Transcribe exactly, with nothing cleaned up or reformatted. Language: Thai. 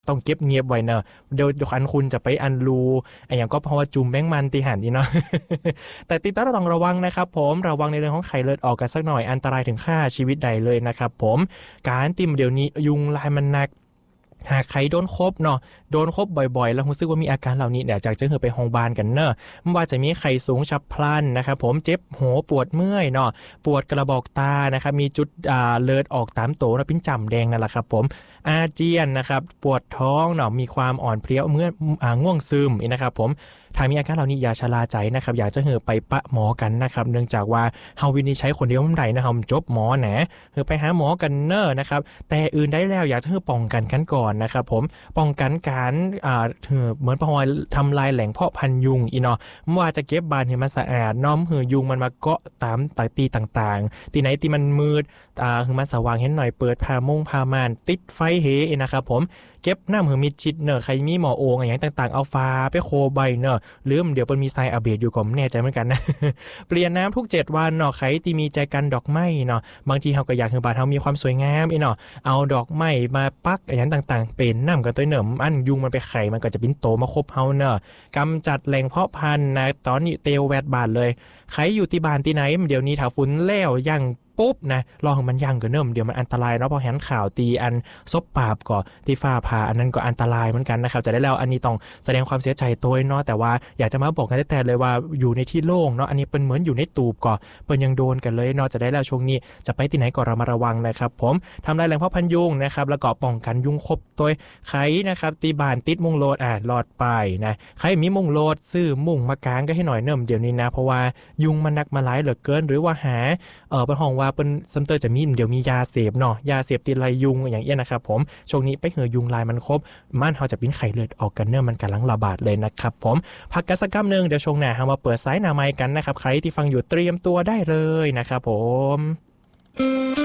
ต้องเก็บเงียบไว้เนอะเดี๋ยวคันคุณจะไปอันรูไอ้อย่างก็เพราะว่าจุ่มแมงมันตีหันนี่เนาะ แต่ติดต้องต้องระวังนะครับผมระวังในเรื่องของไข้เลือดออกกันสักหน่อยอันตรายถึงฆ่าชีวิตใดเลยนะครับผมการติมเดี๋ยวนี้ยุงลายมันหนักหากใครโดนคบเนาะโดนคบบ่อยๆแล้วรู้สึกว่ามีอาการเหล่านี้เดี๋ยวจากจะเหือไปโรงพยาบาลกันเนอะไม่ว่าจะมีไข้สูงฉับพลันนะครับผมเจ็บหัวปวดเมื่อยเนาะปวดกระบอกตานะครับมีจุดอ่าเลือดออกตามโตนะปิ้นจำแดงนั่นแหละครับผมอาเจียนนะครับปวดท้องเนาะมีความอ่อนเพลียเมื่ออ่าง่วงซึมนะครับผมถ้ามีอาการเหล่านี้อย่าชะล่าใจนะครับอยากจะเหือไปปะหมอกันนะครับเนื่องจากว่าเฮาวินิจฉัยคนเดียวไม่ได้นะครับจบหมอแหนเหือไปหาหมอกันเนอะนะครับแต่อื่นได้แล้วอยากจะเหือป้องกันกันก่อนนะครับผมป้องกันการอ่าเหือเหมือนพอยทำลายแหล่งเพาะพันธุ์ยุงอีเนาะไม่ว่าจะเก็บบ้านให้มันสะอาดน้อมเหือยุงมันมาเกาะตามตาตีต่างๆตีไหนตีมันมืดอ่าคือมันสว่างเห็นหน่อยเปิดผ้ามุ้งผ้าม่านติดไฟเฮนะครับผมเก็บน้ำหือมิดชิดเนอะใครมีหมอโอ่งอย่างต่างๆเอาฟ้าไปโคใบเนอะลืมเดี๋ยวมันมีไซอาเบดอยู่ก็ไม่แน่ใจเหมือนกันนะ เปลี่ยนน้ำทุกเจ็ดวันเนาะใครที่มีใจกันดอกไม้เนาะบางทีเขาก็อยากให้บ้านเขามีความสวยงามอีเนาะเอาดอกไม้มาปักอย่างต่างๆเป็นน้ำกันตัวเนอะอันยุงมันไปไข่มันก็จะบินโตมาคบเฮาเนอะกำจัดแหล่งเพาะพันธุ์นะตอนนี้เตลแวดบานเลยใครอยู่ที่บ้านที่ไหนเดี๋ยวนี้ถ้าฝุ่นแล้วยังปุ๊บนะลองมันยังก็เนิ่มเดี๋ยวมันอันตรายเนาะพอเห็นข่าวตีอันซบปาบก็ที่ฟ้าผ่าอันนั้นก็อันตรายเหมือนกันนะครับจะได้แล้วอันนี้ต้องแสดงความเสียใจตัวเนาะแต่ว่าอยากจะมาบอกกันแต่เลยว่าอยู่ในที่โล่งเนาะอันนี้เป็นเหมือนอยู่ในตูบก็เป็นยังโดนกันเลยเนาะจะได้แล้วช่วงนี้จะไปที่ไหนก็ระมัดระวังนะครับผมทำลายแหล่งเพาะพันธุ์ยุงนะครับแล้วก็ป้องกันยุงคบตัวใครนะครับตีบ้านติดมุงโลดอ่ะรอดไปนะใครมีมุงโลดซื้อมุงมากางก็ให้หน่อยเนิ่มเดี๋ยวนี้นะเพราะว่ายุงมันนักมาหลายเหลือเกินหรือว่าหาเออเป็นห้องว่าเป็นซัมเตอร์จะมีเดี๋ยวมียาเสพเนาะยาเสพติดลายยุงอย่างเงี้ยนะครับผมช่วงนี้ไปเหือยุงลายมันครบมันเขาจะปิ้นไข่เลือดออกกันเนื่อมันกำลังระบาดเลยนะครับผมพักกันสักครู่นึงเดี๋ยวช่วงหน้าเรามาเปิดสายหน้าไมค์กันนะครับใครที่ฟังอยู่เตรียมตัวได้เลยนะครับผม